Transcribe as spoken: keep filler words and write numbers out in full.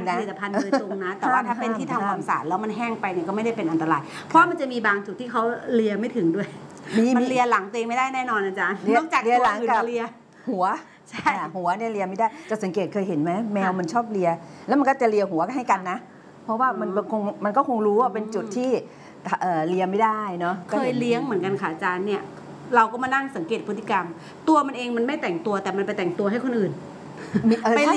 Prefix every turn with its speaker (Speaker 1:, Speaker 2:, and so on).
Speaker 1: ผลิตภัณฑ์โดยตรงนะแต่ว่าถ้าเป็นที่ทำความสะอาดแล้วมันแห้งไปเนี่ยก็ไม่ได้เป็นอันตรายเพราะมันจะมีบางจุดที่เขาเลียไม่ถึงด้วยมันเลียหลังตัวเองไม่ได้แน่นอนอาจารย์นอกจากตัวอื่นเลีย
Speaker 2: หัวใช่หัวเนี่ยเลียไม่ได้จะสังเกตเคยเห็นไหมแมวมันชอบเลียแล้วมันก็จะเลียหัวให้กันนะเพราะว่ามันคงมันก็คงรู้ว่าเป็นจุดที่เลียไม่ได้เนาะ
Speaker 1: เคยเลี้ยงเหมือนกันค่ะอาจารย์เนี่ยเราก็มานั่งสังเกตพฤติกรรมตัวมันเองมันไม่แต่งตัวแต่มันไปแต่งตัวให้คนอื่นไป